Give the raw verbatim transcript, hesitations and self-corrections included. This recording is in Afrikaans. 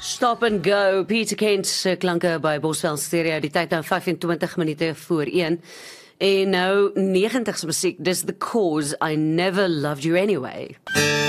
Stop and go, Peter Kent se klanke by Boswell Stereo, die tyd nou vyf-en-twintig minute voor een. En nou negentig's musiek, dis The Cause, I Never Loved You Anyway.